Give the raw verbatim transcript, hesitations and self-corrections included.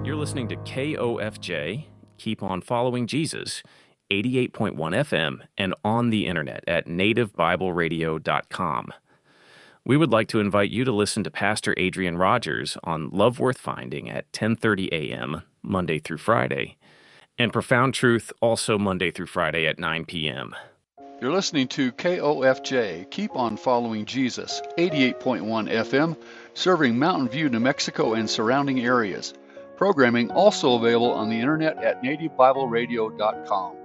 You're listening to K O F J, Keep On Following Jesus, eighty-eight point one F M, and on the internet at native bible radio dot com. We would like to invite you to listen to Pastor Adrian Rogers on Love Worth Finding at ten thirty a.m., Monday through Friday, and Profound Truth also Monday through Friday at nine p.m. You're listening to K O F J, Keep On Following Jesus, eighty-eight point one F M, serving Mountain View, New Mexico and surrounding areas. Programming also available on the internet at native bible radio dot com.